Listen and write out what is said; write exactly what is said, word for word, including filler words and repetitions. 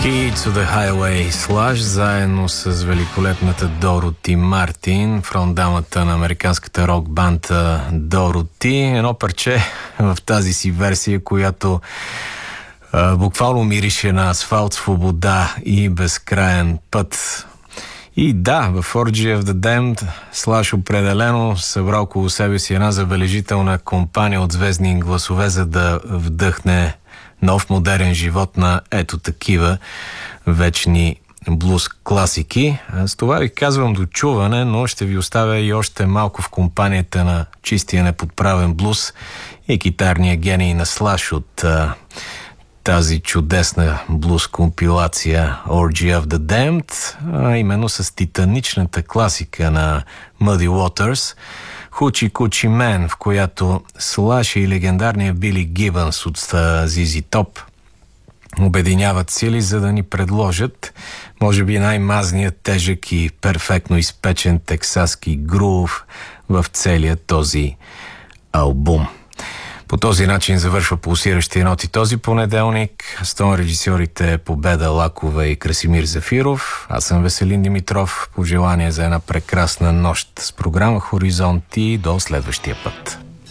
Key to the Highway Slash, заедно с великолепната Дороти Мартин, фронтдамата на американската рок банда Дороти. Едно парче в тази си версия, която а, буквално мирише на асфалт, свобода и безкраен път. И да, в Orgy of the Damned Slash определено събрал около себе си една забележителна компания от звездни гласове, за да вдъхне нов модерен живот на ето такива вечни блуз класики. С това ви казвам до чуване, но ще ви оставя и още малко в компанията на чистия неподправен блуз и китарния гений на Slash от а, тази чудесна блуз компилация Orgy of the Damned, а именно с титаничната класика на Muddy Waters Hoochie Coochie Man, в която Slash и легендарния Били Гибънс от зет зет Top обединяват сили, за да ни предложат може би най-мазният, тежък и перфектно изпечен тексаски грув в целия този албум. По този начин завършва пулсиращия ноти този понеделник. С тон режисьорите Победа Лакова и Красимир Зафиров. Аз съм Веселин Димитров. Пожелание за една прекрасна нощ с програма Хоризонт и до следващия път.